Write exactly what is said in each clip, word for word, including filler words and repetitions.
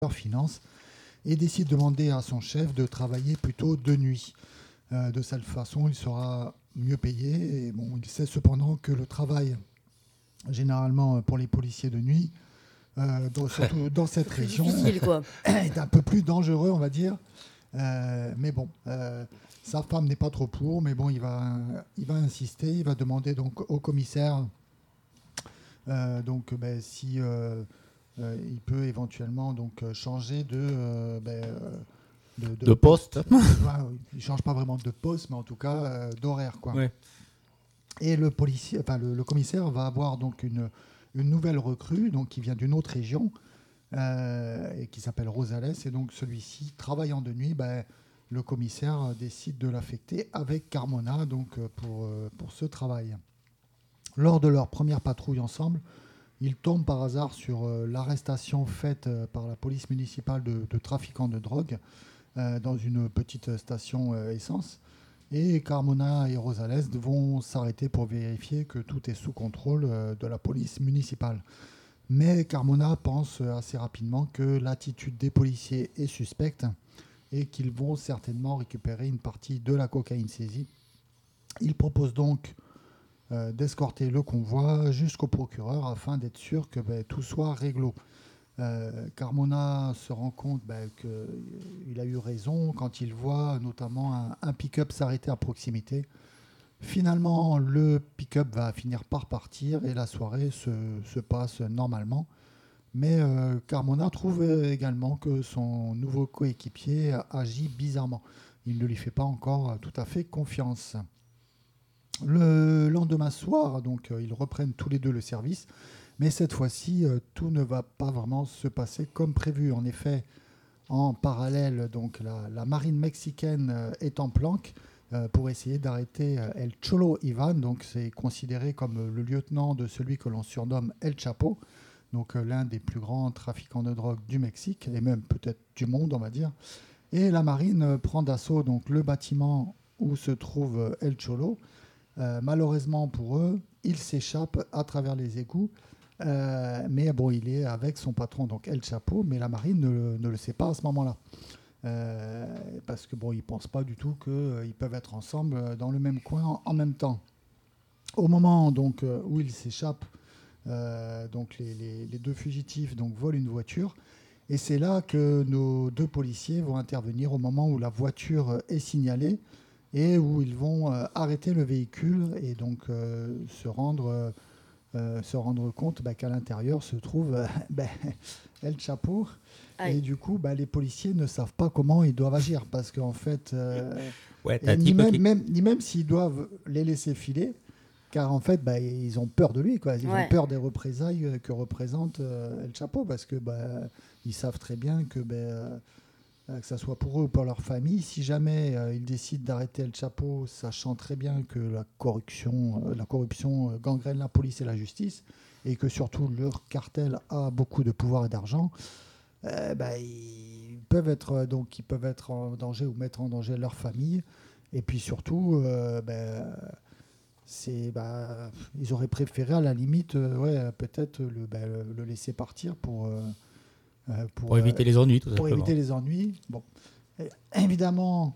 leurs finances et décide de demander à son chef de travailler plutôt de nuit. Euh, de cette façon, il sera mieux payé. Et bon, il sait cependant que le travail, généralement pour les policiers de nuit, euh, dans, surtout dans cette c'est région, difficile, quoi. est un peu plus dangereux, on va dire. Euh, mais bon, euh, sa femme n'est pas trop pour, mais bon, il va, il va insister, il va demander donc au commissaire euh, donc, ben, si euh, euh, il peut éventuellement donc changer de, euh, ben, de, de, de poste. Ouais, il ne change pas vraiment de poste, mais en tout cas euh, d'horaire, quoi. Ouais. Et le, policier, enfin, le, le commissaire va avoir donc une, une nouvelle recrue donc, qui vient d'une autre région euh, et qui s'appelle Rosales. Et donc celui-ci, travaillant de nuit, ben, le commissaire décide de l'affecter avec Carmona donc, pour, pour ce travail. Lors de leur première patrouille ensemble, ils tombent par hasard sur euh, l'arrestation faite euh, par la police municipale de, de trafiquants de drogue euh, dans une petite station euh, essence. Et Carmona et Rosales vont s'arrêter pour vérifier que tout est sous contrôle euh, de la police municipale. Mais Carmona pense assez rapidement que l'attitude des policiers est suspecte et qu'ils vont certainement récupérer une partie de la cocaïne saisie. Il propose donc euh, d'escorter le convoi jusqu'au procureur afin d'être sûr que ben, tout soit réglo. Euh, Carmona se rend compte ben, qu'il a eu raison quand il voit notamment un, un pick-up s'arrêter à proximité. Finalement, le pick-up va finir par partir et la soirée se, se passe normalement. Mais euh, Carmona trouve également que son nouveau coéquipier agit bizarrement. Il ne lui fait pas encore tout à fait confiance. Le lendemain soir, donc, ils reprennent tous les deux le service. Mais cette fois-ci, euh, tout ne va pas vraiment se passer comme prévu. En effet, en parallèle, donc, la, la marine mexicaine euh, est en planque euh, pour essayer d'arrêter euh, El Cholo Ivan. Donc, c'est considéré comme euh, le lieutenant de celui que l'on surnomme El Chapo, donc euh, l'un des plus grands trafiquants de drogue du Mexique, et même peut-être du monde, on va dire. Et la marine euh, prend d'assaut donc, le bâtiment où se trouve euh, El Cholo. Euh, malheureusement pour eux, il s'échappe à travers les égouts. Euh, mais bon, il est avec son patron, donc El Chapo, mais la marine ne, ne le sait pas à ce moment-là. Euh, parce que bon, ils ne pensent pas du tout qu'ils euh, peuvent être ensemble dans le même coin en, en même temps. Au moment donc, euh, où ils s'échappent, euh, donc les, les, les deux fugitifs donc, volent une voiture. Et c'est là que nos deux policiers vont intervenir au moment où la voiture est signalée et où ils vont euh, arrêter le véhicule et donc euh, se rendre... Euh, Euh, se rendre compte bah, qu'à l'intérieur se trouve euh, bah, El Chapo. Aïe. Et du coup, bah, les policiers ne savent pas comment ils doivent agir parce qu'en fait, euh, ouais, ni, même, qui... même, ni même s'ils doivent les laisser filer, car en fait, bah, ils ont peur de lui, quoi. Ils ouais. ont peur des représailles que représente euh, El Chapo parce que bah, ils savent très bien que bah, euh, que ce soit pour eux ou pour leur famille, si jamais euh, ils décident d'arrêter El Chapo, sachant très bien que la corruption, euh, la corruption gangrène la police et la justice, et que surtout leur cartel a beaucoup de pouvoir et d'argent, euh, bah, ils peuvent être donc ils peuvent être en danger ou mettre en danger leur famille, et puis surtout, euh, bah, c'est, bah, ils auraient préféré à la limite, euh, ouais, peut-être le, bah, le, le laisser partir pour. Euh, Euh, pour, pour éviter euh, les ennuis, tout pour simplement. éviter les ennuis. Bon, et, évidemment,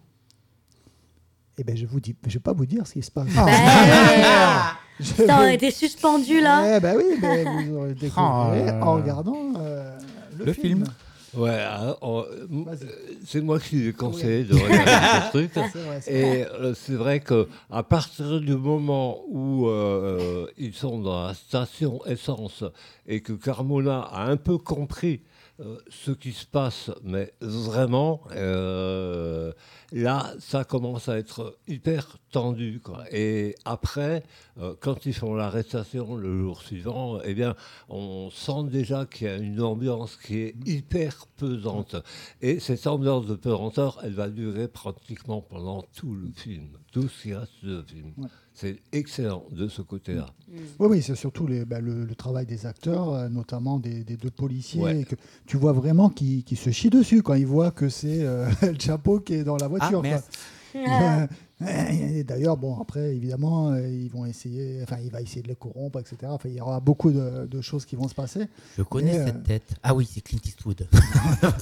eh ben je vous dis, je vais pas vous dire ce qui se passe. Oh. Ah, ça aurait été suspendu là. Eh ben oui, ben vous aurez découvert oh. en regardant euh, le, le film. film. Ouais, hein, on, c'est moi qui lui conseille oui. de regarder ce truc. C'est vrai, c'est et euh, c'est vrai qu'à partir du moment où euh, ils sont dans la station essence et que Carmona a un peu compris Euh, ce qui se passe, mais vraiment, euh, là, ça commence à être hyper tendu, quoi. Et après, euh, quand ils font l'arrestation le jour suivant, eh bien, on sent déjà qu'il y a une ambiance qui est hyper pesante. Et cette ambiance de pesanteur, elle va durer pratiquement pendant tout le film, tout ce qui reste du film. Ouais. C'est excellent de ce côté-là. Mmh. Oui, oui, c'est surtout les, bah, le, le travail des acteurs, euh, notamment des, des deux policiers. Ouais. Et que tu vois vraiment qu'ils, qu'ils se chient dessus quand ils voient que c'est euh, El Chapo qui est dans la voiture. Ah, quoi. Et d'ailleurs, bon, après, évidemment, euh, ils vont essayer, enfin, il va essayer de les corrompre, et cetera. Enfin, il y aura beaucoup de, de choses qui vont se passer. Je connais et, cette euh... tête. Ah oui, c'est Clint Eastwood.